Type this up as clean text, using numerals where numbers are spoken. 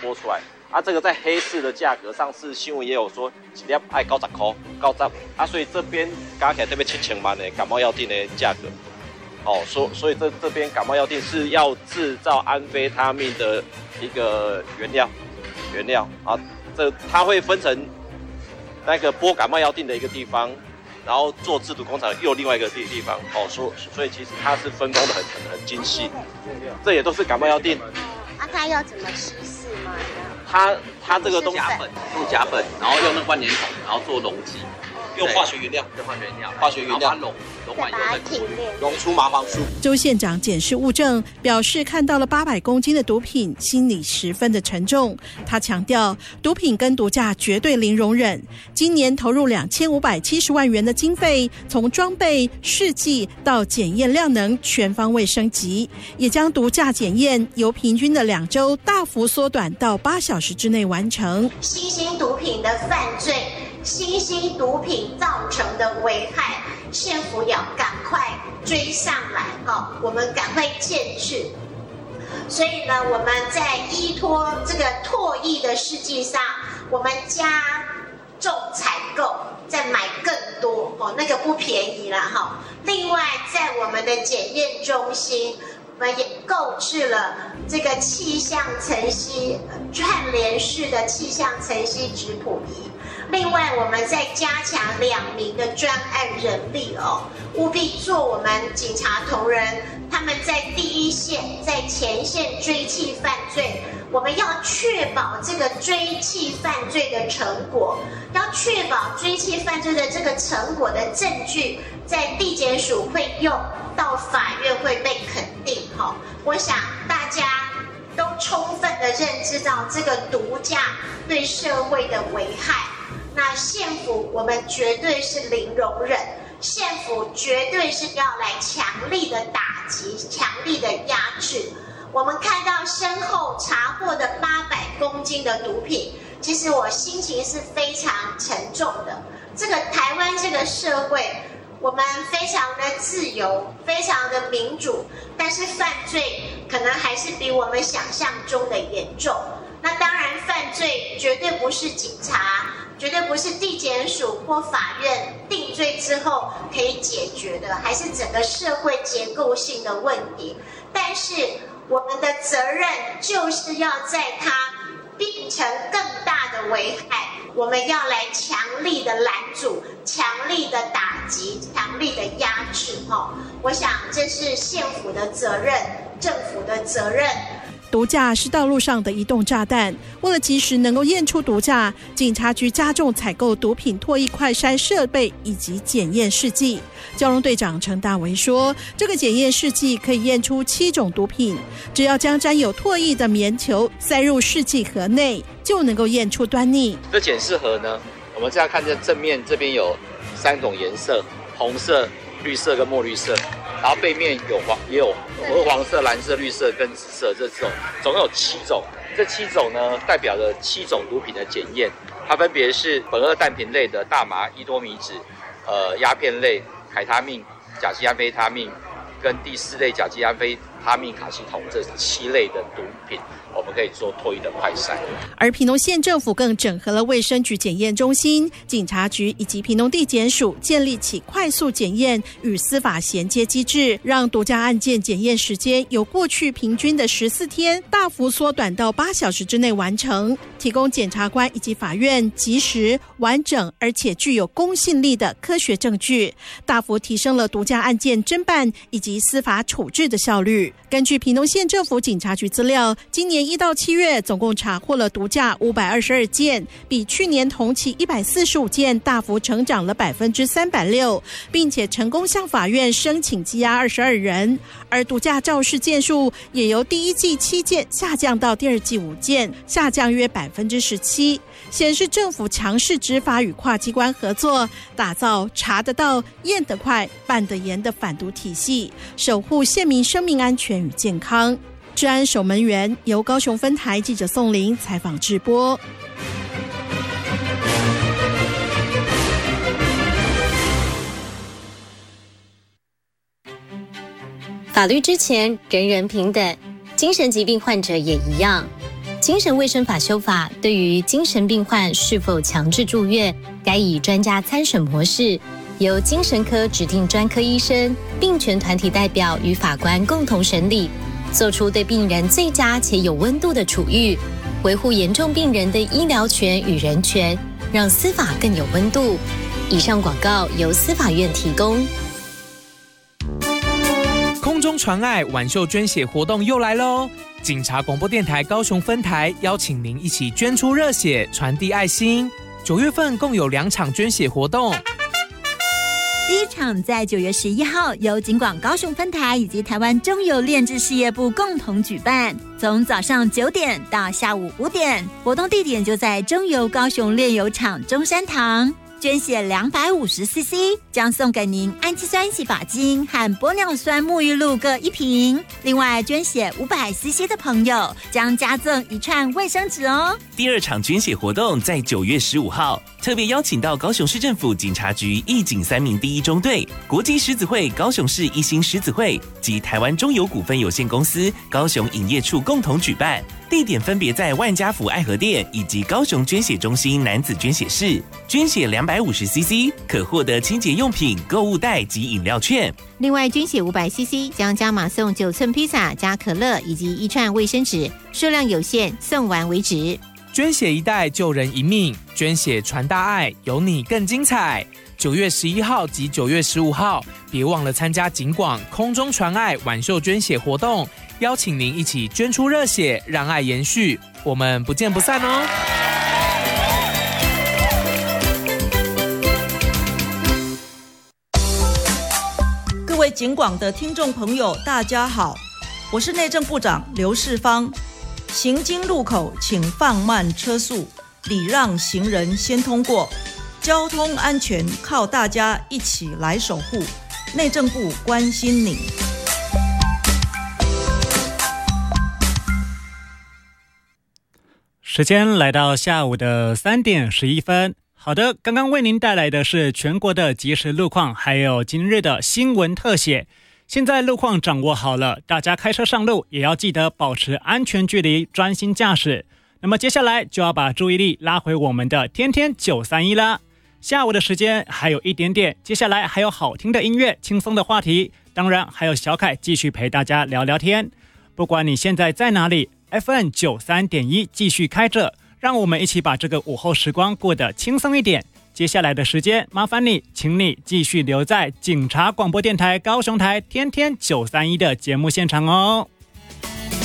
播出来。这个在黑市的价格，上次新闻也有说一粒爱90块，90所以这边加起来这边7000万的感冒药定的价格。所以这边感冒药定是要制造安非他命的一个原料它会分成那个播感冒药定的一个地方，然后做制毒工厂又另外一个地方，所以其实它是分工的很精细，这也都是感冒药定。 它要怎么稀释吗？ 它这个东西用甲苯，然后用那万年桶，然后做溶剂。 用化学原料， 溶完以后再过滤， 溶出麻黄素。 周县长检视物证，表示看到了800公斤的毒品，心里十分的沉重。他强调，毒品跟毒驾绝对零容忍。今年投入2570万元的经费，从装备、试剂到检验量能全方位升级，也将毒驾检验由平均的2周大幅缩短到8小时之内完成。 新兴毒品的犯罪，新兴毒品造成的危害，县府要赶快追上来，我们赶快建制。所以呢，我们在依托这个唾液的试剂上，我们加重采购，再买更多，那个不便宜啦。另外，在我们的检验中心，我们也购置了这个气象层析串联式的气象层析质谱仪。另外，我们再加强2名的专案人力务必做我们警察同仁，他们在第一线、在前线追缉犯罪，我们要确保这个追缉犯罪的成果，要确保追缉犯罪的这个成果的证据，在地检署会用，到法院会被肯定。我想大家都充分的认知到这个毒驾对社会的危害。那县府我们绝对是零容忍，县府绝对是要来强力的打击、强力的压制。我们看到身后查获的800公斤的毒品，其实我心情是非常沉重的。这个台湾这个社会，我们非常的自由，非常的民主，但是犯罪可能还是比我们想象中的严重。那当然，犯罪绝对不是警察，绝对不是地检署或法院定罪之后可以解决的，还是整个社会结构性的问题。但是我们的责任就是要在它变成更大的危害，我们要来强力的拦阻、强力的打击、强力的压制。我想这是县府的责任，政府的责任。 毒驾是道路上的移动炸弹，为了及时能够验出毒驾，警察局加重采购毒品唾液快筛设备以及检验试剂。交通队长陈大为说，这个检验试剂可以验出7种毒品，只要将沾有唾液的棉球塞入试剂盒内，就能够验出端倪。 这检视盒呢，我们这样看见正面这边有3种颜色，红色、绿色跟墨绿色，然后背面也有鹅黄色、蓝色、绿色跟紫色，这种总共有7种。这7种呢，代表了7种毒品的检验，它分别是苯二氮平类的大麻、伊多米酯、鸦片类、海他命、甲基安非他命，跟第4类甲基安非他命卡西酮，这7类的毒品，我们可以做唾液的快筛。 而屏东县政府更整合了卫生局检验中心、警察局以及屏东地检署，建立起快速检验与司法衔接机制，让毒驾案件检验时间由过去平均的14天大幅缩短到8小时之内完成，提供检察官以及法院及时、完整而且具有公信力的科学证据，大幅提升了毒驾案件侦办以及司法处置的效率。根据屏东县政府警察局资料，今年1到7月总共查获了毒驾522件，比去年同期145件大幅成长了360%，并且成功向法院申请羁押22人。而毒驾肇事件数也由第一季7件下降到第二季5件，下降约17%，显示政府强势执法与跨机关合作，打造查得到、验得快、办得严的反毒体系，守护县民生命安全与健康。治安守门员由高雄分台记者宋玲采访直播。 法律之前人人平等，精神疾病患者也一样。 精神卫生法修法对于精神病患是否强制住院，该以专家参审模式，由精神科指定专科医生、病权团体代表与法官共同审理，做出对病人最佳且有温度的处遇，维护严重病人的医疗权与人权，让司法更有温度。以上广告由司法院提供。 空中传爱挽袖捐血活动又来喽！警察广播电台高雄分台邀请您一起捐出热血，传递爱心。9月份共有2场捐血活动。 第一场在9月11号，由警广高雄分台以及台湾中油炼制事业部共同举办，从早上9点到下午5点，活动地点就在中油高雄炼油厂中山堂。捐血250cc 将送给您氨基酸洗发精和玻尿酸沐浴露各1瓶，另外捐血500cc 的朋友将加赠1串卫生纸哦。 第2场捐血活动在9月15号，特别邀请到高雄市政府警察局义警3名第1中队、国际狮子会高雄市一心狮子会及台湾中油股份有限公司高雄营业处共同举办，地点分别在万家福爱河店以及高雄捐血中心男子捐血室。捐血250cc 可获得清洁用品、购物袋及饮料券。 另外捐血500cc 将加码送9寸披萨加可乐以及1串卫生纸，数量有限，送完为止。 捐血一袋救人一命，捐血传大爱，有你更精彩。9月11号及9月15号，别忘了参加警广空中传爱挽袖捐血活动，邀请您一起捐出热血，让爱延续。我们不见不散哦！ 各位警广的听众朋友，大家好，我是内政部长刘世芳。行经路口请放慢车速，礼让行人先通过。交通安全靠大家一起来守护，内政部关心你。 时间来到下午的3点11分。好的，刚刚为您带来的是全国的即时路况，还有今日的新闻特写。现在路况掌握好了，大家开车上路也要记得保持安全距离，专心驾驶。那么接下来就要把注意力拉回我们的天天931啦。下午的时间还有一点点，接下来还有好听的音乐、轻松的话题，当然还有小凯继续陪大家聊聊天。不管你现在在哪里， FM 93.1继续开着，让我们一起把这个午后时光过得轻松一点。接下来的时间麻烦你，请你继续留在警察广播电台高雄台天天931的节目现场哦。